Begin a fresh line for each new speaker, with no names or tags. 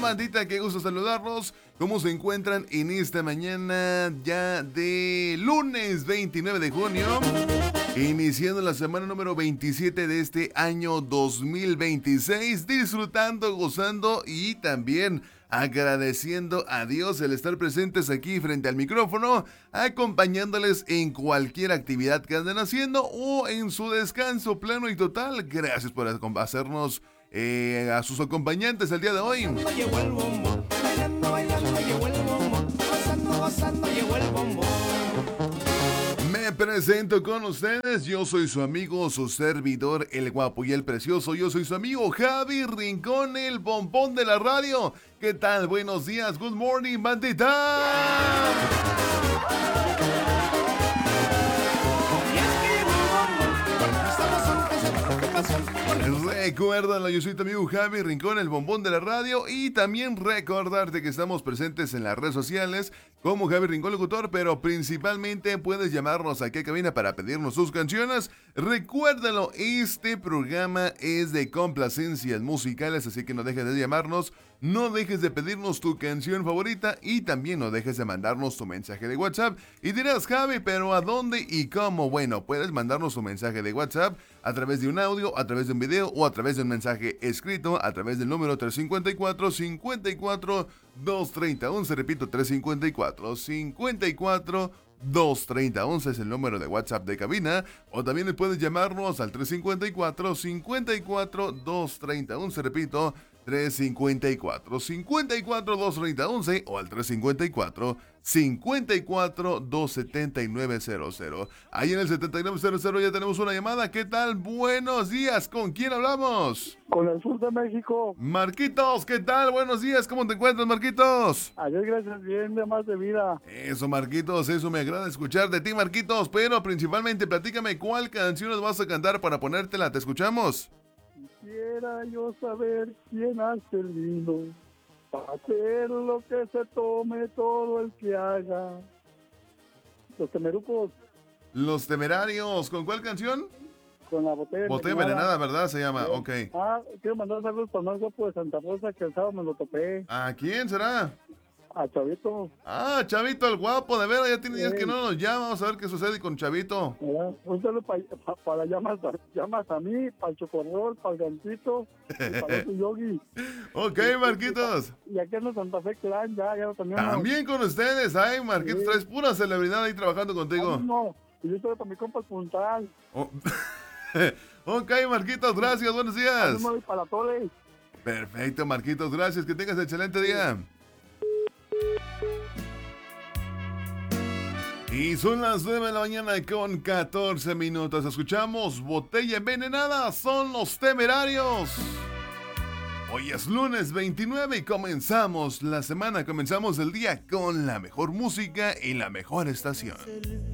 bandita? Qué gusto saludarlos. ¿Cómo se encuentran en esta mañana ya de lunes 29 de junio? Iniciando la semana número 27 de este año 2026, disfrutando, gozando y también agradeciendo a Dios el estar presentes aquí frente al micrófono, acompañándoles en cualquier actividad que anden haciendo o en su descanso pleno y total. Gracias por hacernos a sus acompañantes el día de hoy.
Llegó el bombo, bailando, llegó el bombo, gozando, llegó el bombo.
Me presento con ustedes, yo soy su amigo, su servidor, el guapo y el precioso. Yo soy su amigo Javi Rincón, el bombón de la radio. ¿Qué tal? Buenos días, good morning, bandita. Recuérdalo, yo soy tu amigo Javi Rincón, el bombón de la radio, y también recordarte que estamos presentes en las redes sociales como Javi Rincón Locutor, pero principalmente puedes llamarnos aquí a cabina para pedirnos sus canciones. Recuérdalo, este programa es de complacencias musicales, así que no dejes de llamarnos, no dejes de pedirnos tu canción favorita y también no dejes de mandarnos tu mensaje de WhatsApp. Y dirás, Javi, ¿pero a dónde y cómo? Bueno, puedes mandarnos tu mensaje de WhatsApp a través de un audio, a través de un video o a través de un mensaje escrito a través del número 354-54-230-11. Repito, 354-54-230-11 es el número de WhatsApp de cabina. O también puedes llamarnos al 354-54-230-11. Repito, 354-54-230-11 o al 354-54-279-00. Ahí en el 7900 ya tenemos una llamada. ¿Qué tal? Buenos días. ¿Con quién hablamos?
Con el sur de México.
Marquitos, ¿qué tal? Buenos días. ¿Cómo te encuentras, Marquitos?
Ayer, gracias, bien, de más de vida.
Eso, Marquitos, eso me agrada escuchar de ti, Marquitos. Pero principalmente, platícame cuál canción nos vas a cantar para ponértela. ¿Te escuchamos?
Quisiera yo saber quién hace el vino, para hacer lo que se tome todo el que haga. Los Temerucos.
Los Temerarios. ¿Con cuál canción?
Con la botella.
Botella envenenada, ¿verdad? Se llama,
Sí.
ok.
Quiero mandar saludos para más guapo de Santa Rosa, que el sábado me lo topé.
¿A quién será?
A Chavito.
Ah, Chavito el guapo, de veras, ya tiene días
Sí.
que no nos llama. Vamos a ver qué sucede con Chavito.
¿Verdad? Un saludo para llamas a mí, para el Chocorrol, para el Gancito y para el Yogi.
Ok, Marquitos.
Y aquí en el Santa Fe Clan, ya lo tenemos.
También con ustedes, ay, Marquitos,
Sí.
traes pura celebridad ahí trabajando contigo.
No, y yo estoy para mi compa el Puntal.
Oh. Ok, Marquitos, gracias, buenos días.
Ánimo para Tole.
Perfecto, Marquitos, gracias, que tengas excelente día. Y son las 9 de la mañana con 14 minutos. Escuchamos Botella Envenenada, son los Temerarios. Hoy es lunes 29 y comenzamos la semana, comenzamos el día con la mejor música y la mejor estación.